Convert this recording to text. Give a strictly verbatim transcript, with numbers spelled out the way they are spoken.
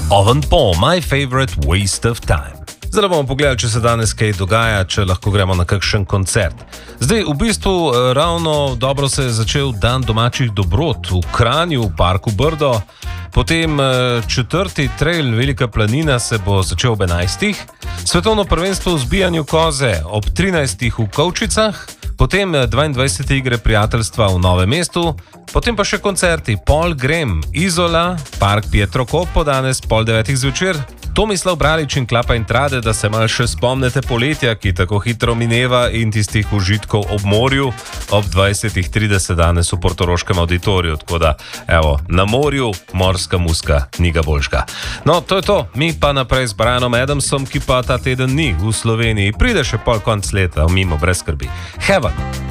Oven Paul, my favorite waste of time. Zdaj bomo pogledali, če se danes kaj dogaja, če lahko gremo na kakšen koncert. Zdaj, v bistvu, ravno dobro se je začel dan domačih dobrot v Kranju, v parku Brdo. Potem četrti trail Velika planina se bo začel ob enajstih. Svetovno prvenstvo v zbijanju koze ob trinajstih v Kovčicah. Potem dvaindvajsete igre prijateljstva v Novem mestu. Potem pa še koncerti Paul Grem, Izola, Park Pietro Coppo danes pol devetih zvečer. Tomislav Bralič in Klapa in Trade, da se malo še spomnite poletja, ki tako hitro mineva, in tistih užitkov ob morju ob dvajsetih trideset danes v portoroškem auditoriju. Tako da, evo, na morju morska muska, ni ga boljška. No, to je to. Mi pa naprej z Brianom Adamsom, ki pa ta teden ni v Sloveniji. Pride še pol konc leta, mimo brez skrbi. Heaven.